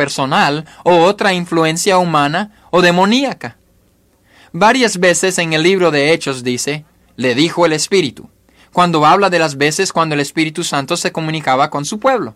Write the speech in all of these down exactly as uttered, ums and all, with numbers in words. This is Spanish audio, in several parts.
personal o otra influencia humana o demoníaca. Varias veces en el libro de Hechos dice, le dijo el Espíritu, cuando habla de las veces cuando el Espíritu Santo se comunicaba con su pueblo.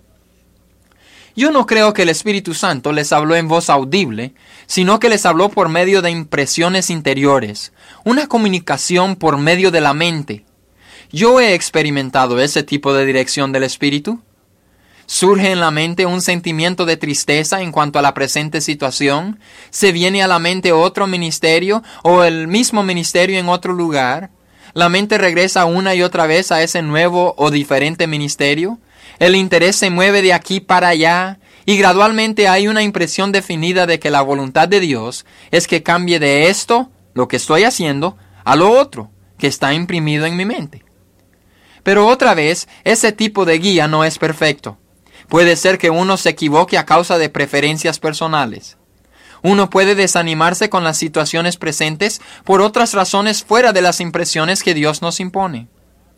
Yo no creo que el Espíritu Santo les habló en voz audible, sino que les habló por medio de impresiones interiores, una comunicación por medio de la mente. Yo he experimentado ese tipo de dirección del Espíritu. Surge en la mente un sentimiento de tristeza en cuanto a la presente situación, se viene a la mente otro ministerio o el mismo ministerio en otro lugar, la mente regresa una y otra vez a ese nuevo o diferente ministerio, el interés se mueve de aquí para allá y gradualmente hay una impresión definida de que la voluntad de Dios es que cambie de esto, lo que estoy haciendo, a lo otro, que está imprimido en mi mente. Pero otra vez, ese tipo de guía no es perfecto. Puede ser que uno se equivoque a causa de preferencias personales. Uno puede desanimarse con las situaciones presentes por otras razones fuera de las impresiones que Dios nos impone.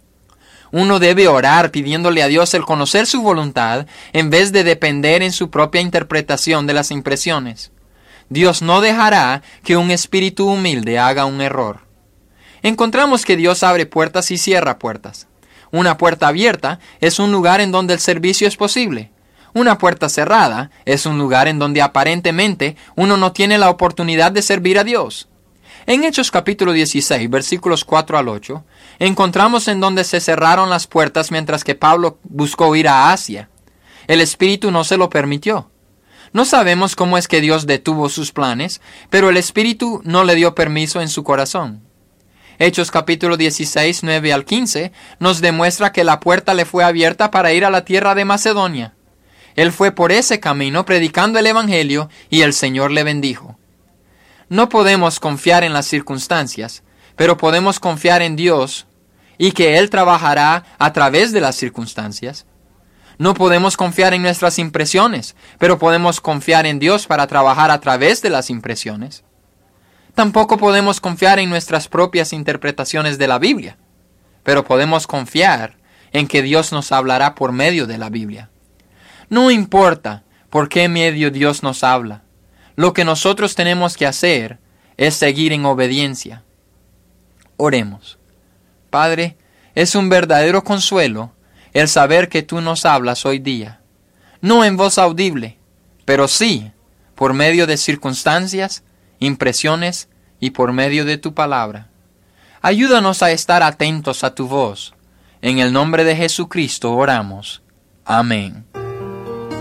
Uno debe orar pidiéndole a Dios el conocer su voluntad en vez de depender en su propia interpretación de las impresiones. Dios no dejará que un espíritu humilde haga un error. Encontramos que Dios abre puertas y cierra puertas. Una puerta abierta es un lugar en donde el servicio es posible. Una puerta cerrada es un lugar en donde aparentemente uno no tiene la oportunidad de servir a Dios. En Hechos capítulo dieciséis, versículos cuatro al ocho, encontramos en donde se cerraron las puertas mientras que Pablo buscó ir a Asia. El Espíritu no se lo permitió. No sabemos cómo es que Dios detuvo sus planes, pero el Espíritu no le dio permiso en su corazón. Hechos capítulo dieciséis, nueve al quince, nos demuestra que la puerta le fue abierta para ir a la tierra de Macedonia. Él fue por ese camino predicando el Evangelio y el Señor le bendijo. No podemos confiar en las circunstancias, pero podemos confiar en Dios y que Él trabajará a través de las circunstancias. No podemos confiar en nuestras impresiones, pero podemos confiar en Dios para trabajar a través de las impresiones. Tampoco podemos confiar en nuestras propias interpretaciones de la Biblia, pero podemos confiar en que Dios nos hablará por medio de la Biblia. No importa por qué medio Dios nos habla. Lo que nosotros tenemos que hacer es seguir en obediencia. Oremos. Padre, es un verdadero consuelo el saber que tú nos hablas hoy día. No en voz audible, pero sí por medio de circunstancias, impresiones y por medio de tu palabra. Ayúdanos a estar atentos a tu voz. En el nombre de Jesucristo oramos. Amén.